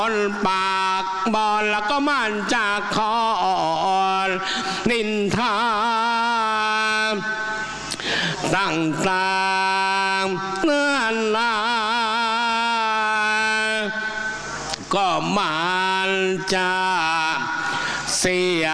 ปากบอลแล้วก็มันจากคอนินทาต่างๆเนื้อนาก็มันจะเสีย